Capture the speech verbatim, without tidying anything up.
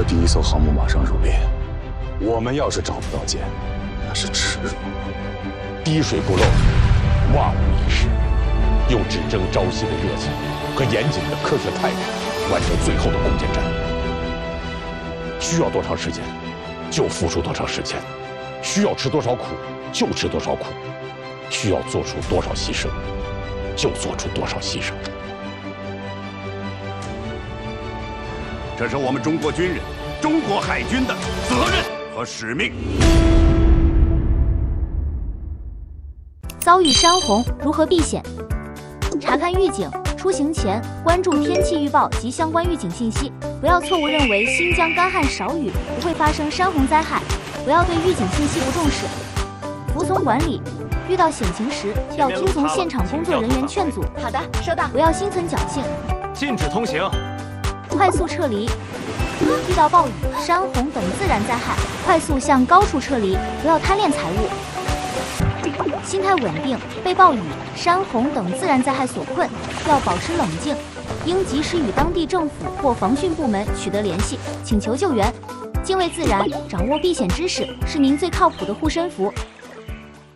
的第一艘航母马上入列，我们要是找不到舰，那是耻辱。 滴水不漏，万无一失。用只争朝夕的热情和严谨的科学态度，完成最后的攻坚战。需要多长时间，就付出多长时间；需要吃多少苦，就吃多少苦；需要做出多少牺牲，就做出多少牺牲。 这是我们中国军人、中国海军的责任和使命。 遭遇山洪如何避险？查看预警，出行前关注天气预报及相关预警信息，不要错误认为新疆干旱少雨不会发生山洪灾害，不要对预警信息不重视。服从管理，遇到险情时要听从现场工作人员劝阻。 好的，收到。 不要心存侥幸。 禁止通行。 快速撤离。遇到暴雨、山洪等自然灾害，快速向高处撤离，不要贪恋财物。心态稳定，被暴雨、山洪等自然灾害所困，要保持冷静，应及时与当地政府或防汛部门取得联系，请求救援。敬畏自然，掌握避险知识，是您最靠谱的护身符。